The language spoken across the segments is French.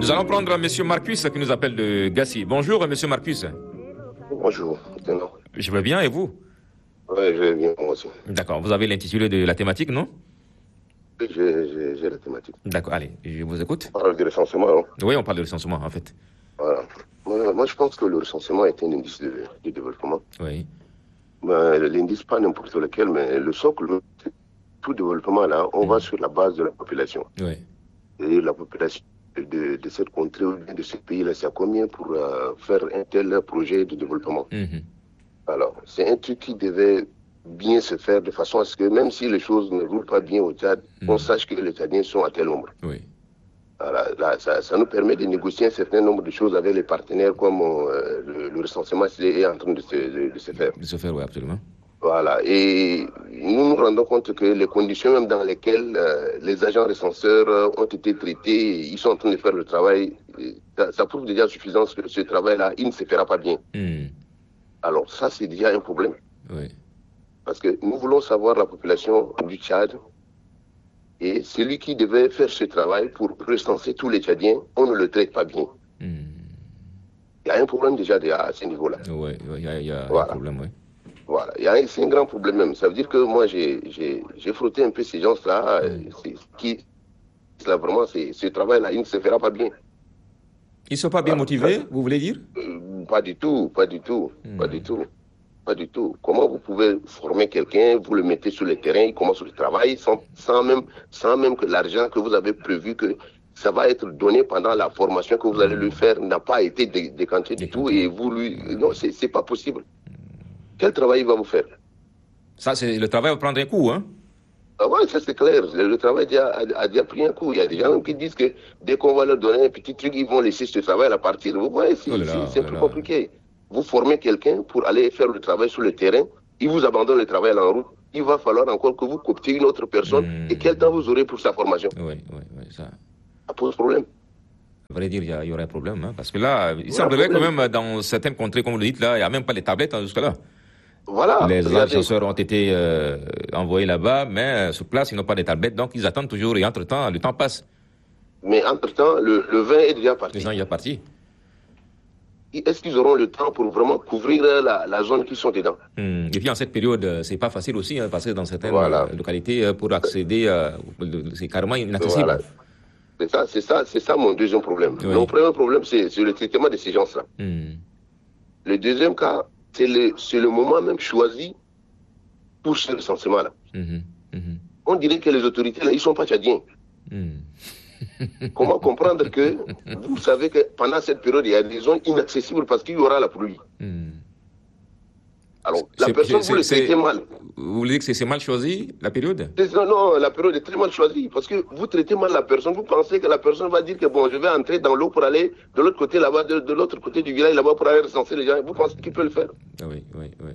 Nous allons prendre M. Marcus qui nous appelle de Gassi. Bonjour M. Marcus. Bonjour. Je vais bien et vous? Oui, je vais bien moi aussi. D'accord, vous avez l'intitulé de la thématique, non? Oui, j'ai la thématique. D'accord, allez, je vous écoute. On parle du recensement, non? Oui, on parle de recensement en fait. Voilà. Moi, je pense que le recensement est un indice de développement. Oui. L'indice, pas n'importe lequel, mais le socle, tout développement là, on va sur la base de la population. Oui. Et la population de cette contrée ou de ce pays-là, c'est à combien pour faire un tel projet de développement? Alors, c'est un truc qui devait bien se faire de façon à ce que même si les choses ne roulent pas bien au Tchad, on sache que les Tchadiens sont à tel nombre. Oui. Voilà, là, ça nous permet de négocier un certain nombre de choses avec les partenaires comme le recensement est en train de se faire. De se faire, oui, absolument. Voilà, et nous nous rendons compte que les conditions même dans lesquelles les agents recenseurs ont été traités, ils sont en train de faire le travail, ça prouve déjà suffisance que ce travail-là, il ne se fera pas bien. Alors ça, c'est déjà un problème. Oui. Parce que nous voulons savoir la population du Tchad et celui qui devait faire ce travail pour recenser tous les Tchadiens, on ne le traite pas bien. Il y a un problème déjà à ce niveau-là. Oui, il y a voilà. Un problème, oui. Voilà, c'est un grand problème même. Ça veut dire que moi, j'ai frotté un peu ces gens-là, là, vraiment, ce travail-là, il ne se fera pas bien. Ils ne sont pas bien motivés, vous voulez dire? Pas du tout. Comment vous pouvez former quelqu'un, vous le mettez sur le terrain, il commence le travail sans même que l'argent que vous avez prévu que ça va être donné pendant la formation que vous allez lui faire n'a pas été décanté du tout et vous lui... Non, c'est pas possible. Quel travail il va vous faire? Ça, le travail va prendre un coup, hein? Ah ouais, ça c'est clair. Le travail a déjà pris un coup. Il y a des gens qui disent que dès qu'on va leur donner un petit truc, ils vont laisser ce travail à partir. Vous voyez, c'est un peu compliqué. Vous formez quelqu'un pour aller faire le travail sur le terrain, il vous abandonne le travail en route, il va falloir encore que vous cooptiez une autre personne. Et quel temps vous aurez pour sa formation? Oui, ça pose problème. À vrai dire, il y aurait un problème, hein, parce que là, il semblerait quand même dans certaines contrées, comme vous le dites, là, il n'y a même pas les tablettes jusque-là. Voilà. Les agents ont été envoyés là-bas, mais sur place, ils n'ont pas de tablettes, donc ils attendent toujours et entre-temps, le temps passe. Mais entre-temps, le vin est déjà parti. Le vin est déjà parti. Est-ce qu'ils auront le temps pour vraiment couvrir la zone qui sont dedans? Et puis en cette période, c'est pas facile aussi, hein, parce que dans certaines localités, pour accéder, c'est carrément inaccessible. Voilà. C'est ça mon deuxième problème. Oui. Mon premier problème, c'est le traitement de ces gens-là. Le deuxième cas, c'est le moment même choisi pour ce recensement-là. On dirait que les autorités, là, ils ne sont pas tchadiens. Comment comprendre que vous savez que pendant cette période, il y a des zones inaccessibles parce qu'il y aura la pluie? Alors, la personne, vous le traitez mal. Vous voulez dire que c'est mal choisi, la période? Non, la période est très mal choisie parce que vous traitez mal la personne. Vous pensez que la personne va dire que bon, je vais entrer dans l'eau pour aller de l'autre côté là-bas, de l'autre côté du village là-bas pour aller recenser les gens. Vous pensez qu'il peut le faire? Oui.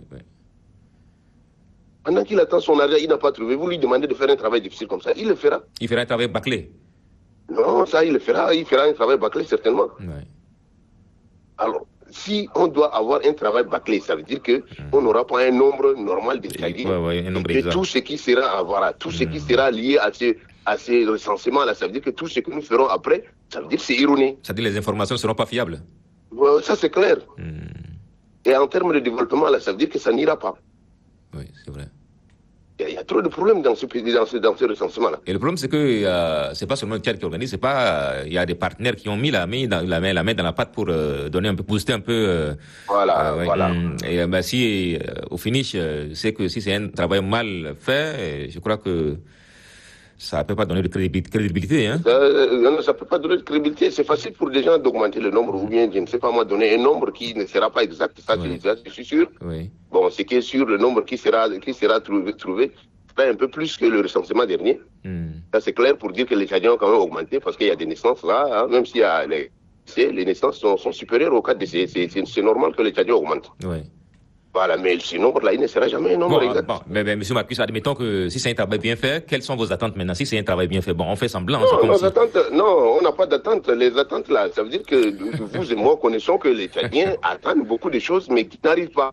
Pendant qu'il attend son argent, il n'a pas trouvé. Vous lui demandez de faire un travail difficile comme ça. Il le fera. Il fera un travail bâclé. Non, ça, il le fera. Il fera un travail bâclé, certainement. Oui. Alors, si on doit avoir un travail bâclé, ça veut dire qu'on n'aura pas un nombre normal de Tchadiens. Et tout ce qui sera, tout ce qui sera lié à ces recensements-là, ça veut dire que tout ce que nous ferons après, ça veut dire que c'est erroné. Ça veut dire que les informations ne seront pas fiables. Ça, c'est clair. Et en termes de développement, là, ça veut dire que ça n'ira pas. Oui, c'est vrai. Il y a trop de problèmes dans ce recensement-là. Et le problème, c'est que c'est pas seulement le Tchad qui organise, c'est pas. Il y a des partenaires qui ont mis la main dans la pâte pour donner un peu, booster un peu. Voilà. Et si au finish, c'est que si c'est un travail mal fait, je crois que ça ne peut pas donner de crédibilité. Hein. Ça ne peut pas donner de crédibilité. C'est facile pour des gens d'augmenter le nombre ou bien, je ne sais pas moi, donner un nombre qui ne sera pas exact. Ça, je suis sûr. Oui. Bon, ce qui est sûr, le nombre qui sera trouvé sera un peu plus que le recensement dernier. Ça, c'est clair pour dire que les Tchadiens ont quand même augmenté parce qu'il y a des naissances là, hein, même s'il y a les naissances sont supérieures au cadre de c'est normal que les Tchadiens augmentent. Oui. Voilà, mais ce nombre-là, il ne sera jamais un nombre exact. Mais M. Marcus, admettons que si c'est un travail bien fait, quelles sont vos attentes maintenant? Si c'est un travail bien fait, bon, on fait semblant. Non, on n'a pas d'attente. Les attentes, là, ça veut dire que vous et moi connaissons que les Tchadiens attendent beaucoup de choses, mais qui n'arrivent pas.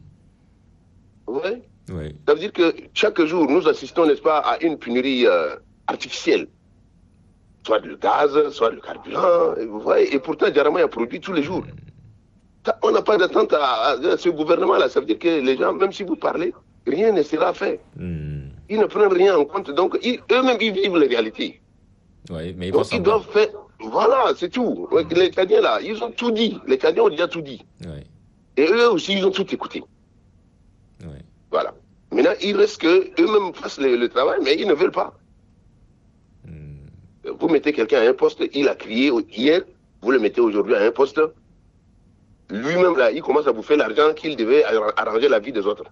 Oui. Ça veut dire que chaque jour, nous assistons, n'est-ce pas, à une pénurie artificielle. soit le gaz, soit le carburant. Vous voyez, et pourtant, Djaramaya produit tous les jours. On n'a pas d'attente à ce gouvernement-là. Ça veut dire que les gens, même si vous parlez, rien ne sera fait. Ils ne prennent rien en compte. Donc, eux-mêmes, ils vivent les réalités. Oui, mais donc, ils doivent faire... Voilà, c'est tout. Les Tchadiens, là, ils ont tout dit. Les Tchadiens ont déjà tout dit. Oui. Et eux aussi, ils ont tout écouté. Oui. Voilà. Maintenant, il reste qu'eux-mêmes fassent le travail, mais ils ne veulent pas. Vous mettez quelqu'un à un poste, il a crié hier, vous le mettez aujourd'hui à un poste. Lui-même, là, il commence à bouffer l'argent qu'il devait arranger la vie des autres.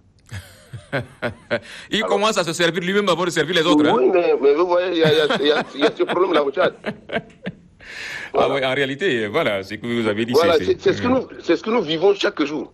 Il commence à se servir lui-même avant de servir les autres. Oui, mais vous voyez, il y a ce problème-là au Tchad. Voilà. Ah oui, en réalité, voilà, ce que vous avez dit. Voilà, c'est ce que nous vivons chaque jour.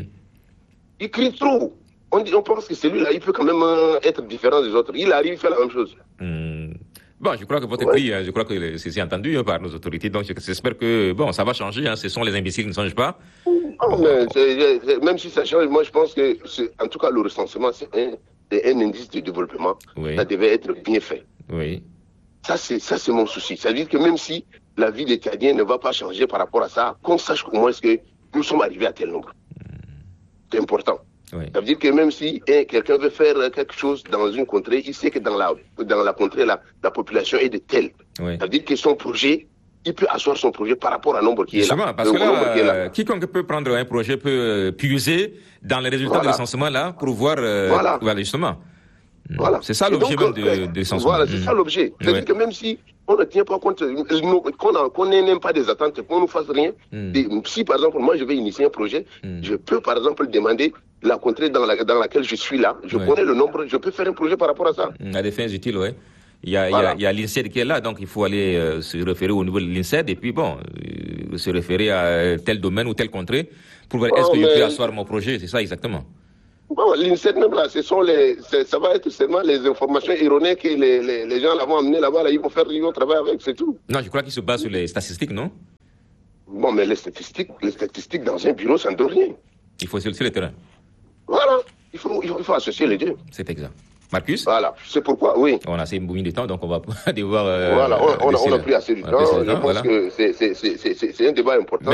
Il crie trop. On pense que celui-là, il peut quand même être différent des autres. Il arrive à faire la même chose. Bon, je crois que votre cri, je crois que c'est entendu par nos autorités. Donc, j'espère que, bon, ça va changer. Ce sont les imbéciles qui ne changent pas. Non, mais même si ça change, moi, je pense que, en tout cas, le recensement, c'est un indice de développement. Oui. Ça devait être bien fait. Oui. Ça, c'est mon souci. Ça veut dire que même si la vie des Tchadiens ne va pas changer par rapport à ça, qu'on sache comment est-ce que nous sommes arrivés à tel nombre. C'est important. Oui. Ça veut dire que même si quelqu'un veut faire quelque chose dans une contrée, il sait que dans la contrée, la population est de telle. Oui. Ça veut dire que son projet, il peut asseoir son projet par rapport au nombre qui est là. Parce que là, quiconque peut prendre un projet peut puiser dans les résultats de recensement là pour voir justement. Voilà. C'est ça l'objet même de recensement. Voilà, c'est ça l'objet. C'est-à-dire que même si on ne tient pas compte, qu'on n'ait même pas des attentes, qu'on ne fasse rien. Si par exemple, moi je vais initier un projet, je peux par exemple demander la contrée dans laquelle je suis là, je connais le nombre, je peux faire un projet par rapport à ça. À des fins utiles, oui. Il y a l'INSED qui est là, donc il faut aller se référer au niveau de l'INSED et puis bon, se référer à tel domaine ou telle contrée pour voir est-ce que je peux asseoir mon projet, c'est ça exactement. Bon, l'INSED même là, ça va être seulement les informations erronées que les gens vont amener là-bas, là, ils vont travailler avec, c'est tout. Non, je crois qu'ils se basent sur les statistiques, non? Bon, mais les statistiques dans un bureau, ça ne donne rien. Il faut sur le terrain. Voilà, il faut associer les deux. C'est exact. Marcus? Voilà, c'est pourquoi, oui. On a assez beaucoup de temps, donc on va devoir... voilà, on a pris assez de temps. Je pense que c'est un débat important.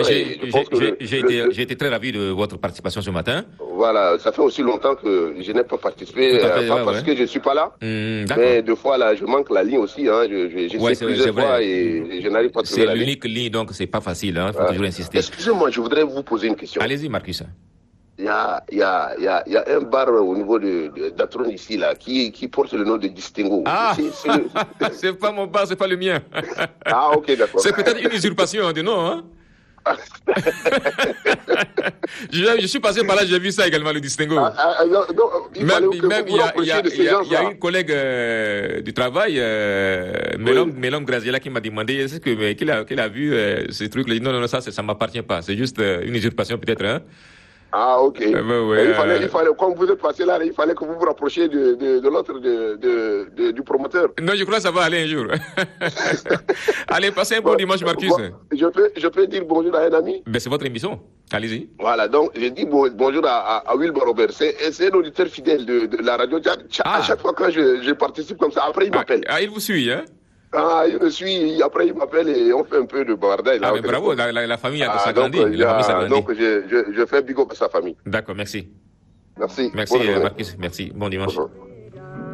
J'ai été très ravi de votre participation ce matin. Voilà, ça fait aussi longtemps que je n'ai pas participé, pas parce que je ne suis pas là, mais deux fois là, je manque la ligne aussi. J'essaie plusieurs fois et je n'arrive pas à trouver la ligne. C'est l'unique ligne, donc c'est pas facile, il faut toujours insister. Excusez-moi, je voudrais vous poser une question. Allez-y, Marcus. Il y a un bar au niveau d'Atron ici, là, qui porte le nom de Distingo. Ah, c'est pas mon bar, c'est pas le mien. Ah, ok, d'accord. C'est peut-être une usurpation de nom, hein. Je suis passé par là, j'ai vu ça également, le Distingo. Même il y a une collègue du travail, Mélom Graziella, qui m'a demandé est-ce qu'il a vu ce truc. Il a dit non, ça m'appartient pas. C'est juste une usurpation peut-être, hein. Ah, ok. Il fallait, quand vous êtes passé là, il fallait que vous vous rapprochiez de l'autre, du promoteur. Non, je crois que ça va aller un jour. Allez, passez un bon dimanche, Marcus. Je peux dire bonjour à un ami? Ben, c'est votre émission. Allez-y. Voilà, donc je dis bonjour à Wilbur Robert. C'est un auditeur fidèle de la radio. À chaque fois que je participe comme ça, après il m'appelle. Ah, il vous suit, hein? Ah, il me suit, après il m'appelle et on fait un peu de bordel. Ah, mais bravo, la famille a s'agrandit. Donc je fais big up à sa famille. D'accord, merci. Merci. Merci, Marcus, merci. Bon dimanche.